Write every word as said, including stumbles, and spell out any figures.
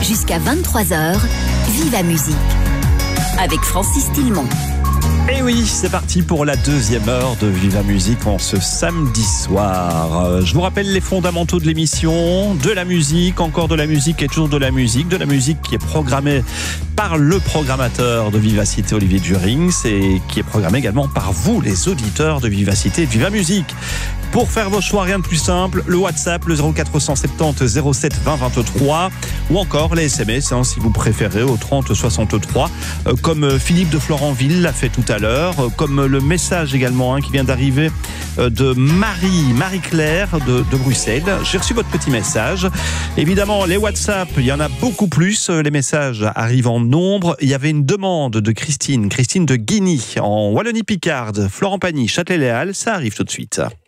Jusqu'à vingt-trois heures, Viva Musique avec Francis Tillemont. Et oui, c'est parti pour la deuxième heure de Viva Musique en ce samedi soir. Je vous rappelle les fondamentaux de l'émission, de la musique, encore de la musique et toujours de la musique, de la musique qui est programmée par le programmateur de Vivacité, Olivier Durings, et qui est programmée également par vous, les auditeurs de Vivacité et de Viva Musique. Pour faire vos choix, rien de plus simple, le WhatsApp, le zéro quatre cent soixante-dix zéro sept vingt vingt-trois, ou encore les S M S, hein, si vous préférez, au trente soixante-trois, euh, comme Philippe de Florentville l'a fait tout à l'heure, euh, comme le message également hein, qui vient d'arriver euh, de Marie, Marie-Claire de, de Bruxelles. J'ai reçu votre petit message. Évidemment, les WhatsApp, il y en a beaucoup plus, les messages arrivent en nombre. Il y avait une demande de Christine, Christine de Guigny, en Wallonie-Picarde, Florent-Pagny, Châtelet-Léal, ça arrive tout de suite.